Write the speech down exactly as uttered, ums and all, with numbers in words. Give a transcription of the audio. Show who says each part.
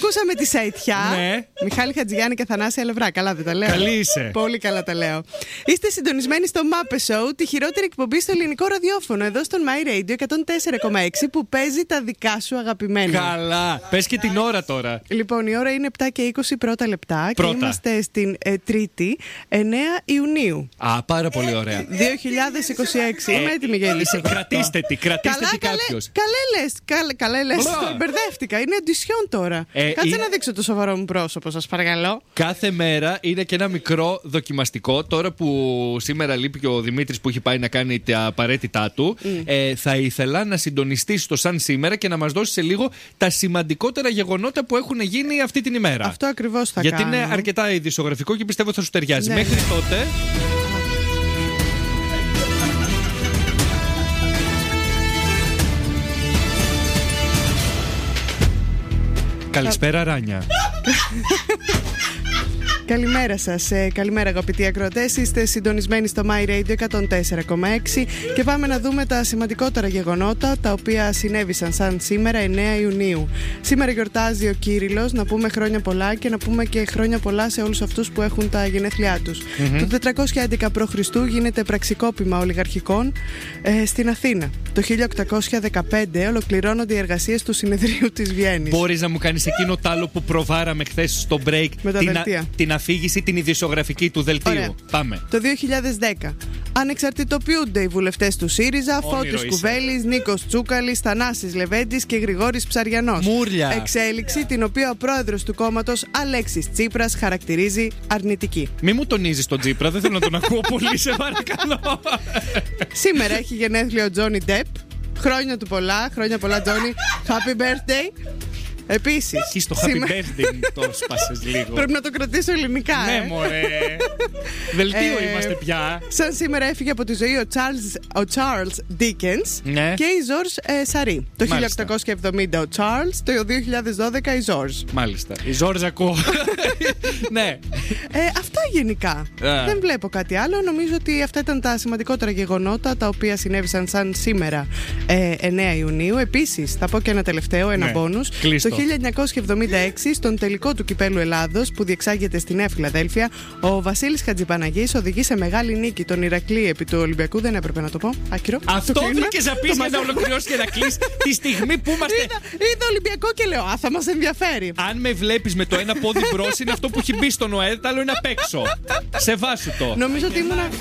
Speaker 1: Ακούσαμε τη Σαϊτιά.
Speaker 2: Ναι.
Speaker 1: Μιχάλη Χατζηγιάννη και Θανάση Αλευρά. Καλά δεν τα λέω?
Speaker 2: Καλή είσαι.
Speaker 1: Πολύ καλά τα λέω. Είστε συντονισμένοι στο Muppet Show, τη χειρότερη εκπομπή στο ελληνικό ραδιόφωνο, εδώ στον My Radio εκατόν τέσσερα κόμμα έξι, που παίζει τα δικά σου αγαπημένα.
Speaker 2: Καλά. Πες και την ώρα τώρα.
Speaker 1: Λοιπόν, η ώρα είναι επτά και είκοσι πρώτα λεπτά
Speaker 2: Πρώτα.
Speaker 1: και είμαστε στην ε, Τρίτη, εννέα Ιουνίου.
Speaker 2: Α, πάρα πολύ ωραία.
Speaker 1: δύο χιλιάδες είκοσι έξι. Είμαι έτοιμη για
Speaker 2: Είσαι, κρατήστε τη, κρατήστε
Speaker 1: Καλά,
Speaker 2: τη
Speaker 1: καλέ,
Speaker 2: κάποιος.
Speaker 1: καλέ λες, καλέ, καλέ λες.
Speaker 2: Μπράβο.
Speaker 1: Μπερδεύτηκα, είναι αντισιόν τώρα.
Speaker 2: Ε,
Speaker 1: Κάτσε
Speaker 2: η-
Speaker 1: να δείξω το σοβαρό μου πρόσωπο, σας παρακαλώ.
Speaker 2: Κάθε μέρα είναι και ένα μικρό δοκιμαστικό. Τώρα που σήμερα λείπει και ο Δημήτρης που έχει πάει να κάνει τα απαραίτητά του,
Speaker 1: Mm.
Speaker 2: ε, θα ήθελα να συντονιστείς το σαν σήμερα και να μας δώσεις σε λίγο τα σημαντικότερα γεγονότα που έχουν γίνει αυτή την ημέρα.
Speaker 1: Αυτό ακριβώς θα
Speaker 2: Γιατί
Speaker 1: κάνω.
Speaker 2: είναι αρκετά ειδησιογραφικό και πιστεύω θα σου ταιριάζει.
Speaker 1: Ναι,
Speaker 2: Μέχρι
Speaker 1: ναι.
Speaker 2: τότε. Καλησπέρα, Ράνια.
Speaker 1: Καλημέρα σας, ε, καλημέρα αγαπητοί ακροατές. Είστε συντονισμένοι στο My Radio εκατόν τέσσερα κόμμα έξι και πάμε να δούμε τα σημαντικότερα γεγονότα τα οποία συνέβησαν σαν σήμερα εννέα Ιουνίου. Σήμερα γιορτάζει ο Κύριλλος, να πούμε χρόνια πολλά και να πούμε και χρόνια πολλά σε όλους αυτούς που έχουν τα γενέθλιά τους.
Speaker 2: Mm-hmm.
Speaker 1: Το τετρακόσια έντεκα π.Χ. γίνεται πραξικόπημα ολιγαρχικών ε, στην Αθήνα. Το χίλια οκτακόσια δεκαπέντε ολοκληρώνονται οι εργασίες του Συνεδρίου της Βιέννης.
Speaker 2: Μπορείς να μου κάνεις εκείνο τ' άλλο που προβάραμε χθες στο break,
Speaker 1: Με τα
Speaker 2: την,
Speaker 1: δελτία.
Speaker 2: την αφήγηση, την ειδησιογραφική του δελτίου.
Speaker 1: Ωραία.
Speaker 2: Πάμε.
Speaker 1: Το δύο χιλιάδες δέκα ανεξαρτητοποιούνται οι βουλευτές του ΣΥΡΙΖΑ,
Speaker 2: Όνειρο
Speaker 1: Φώτης
Speaker 2: είσαι.
Speaker 1: Κουβέλης, Νίκος Τσούκαλης, Θανάσης Λεβέντης και Γρηγόρης Ψαριανός.
Speaker 2: Μούρλια.
Speaker 1: Εξέλιξη την οποία ο πρόεδρος του κόμματος Αλέξης Τσίπρας χαρακτηρίζει αρνητική.
Speaker 2: Μη μου τονίζεις τον Τσίπρα, δεν θέλω να τον ακούω πολύ, σε παρακαλώ.
Speaker 1: Σήμερα έχει γενέθλιο ο Τζόνι Ντεπ. Χρόνια του πολλά, χρόνια πολλά Τζόνι. Happy birthday. Επίσης,
Speaker 2: Εκεί στο happy
Speaker 1: σήμερα-
Speaker 2: birthday το σπάσες λίγο.
Speaker 1: Πρέπει να το κρατήσω ελληνικά,
Speaker 2: Ναι,
Speaker 1: ε.
Speaker 2: μωρέ. Δελτίο
Speaker 1: Ε,
Speaker 2: είμαστε πια.
Speaker 1: Σαν σήμερα έφυγε από τη ζωή ο Charles, ο Charles Dickens
Speaker 2: Ναι.
Speaker 1: και η George ε, Σαρή. Το
Speaker 2: Μάλιστα.
Speaker 1: χίλια οκτακόσια εβδομήντα ο Charles, το δύο χιλιάδες δώδεκα η George.
Speaker 2: Μάλιστα. Η Ζόρζα ακούω. Ναι.
Speaker 1: Ε, αυτά γενικά.
Speaker 2: Α.
Speaker 1: Δεν βλέπω κάτι άλλο. Νομίζω ότι αυτά ήταν τα σημαντικότερα γεγονότα τα οποία συνέβησαν σαν σήμερα ε, εννέα Ιουνίου. Επίσης, θα πω και ένα τελευταίο, ένα
Speaker 2: Ναι.
Speaker 1: μπόνους.
Speaker 2: Κλείστο.
Speaker 1: Το χίλια εννιακόσια εβδομήντα έξι, στον τελικό του Κυπέλλου Ελλάδος που διεξάγεται στη Νέα Φιλαδέλφια, ο Βασίλης Χατζηπαναγής οδηγεί σε μεγάλη νίκη τον Ηρακλή επί του Ολυμπιακού. Δεν έπρεπε να το πω. Άκυρο.
Speaker 2: Αυτό
Speaker 1: Το κλείνω.
Speaker 2: βρήκες να πεις
Speaker 1: Το
Speaker 2: για να
Speaker 1: μαζεύω.
Speaker 2: ολοκληρώσεις και να κλείσεις τη στιγμή που είμαστε.
Speaker 1: Είδα, είδα Ολυμπιακό και λέω, α, θα μας ενδιαφέρει.
Speaker 2: Αν με βλέπεις με το ένα πόδι μπρος, είναι αυτό που έχει μπει στον ΟΕΔ, το άλλο είναι απ' έξω. Σε βάσου το.
Speaker 1: Νομίζω ότι ήμουν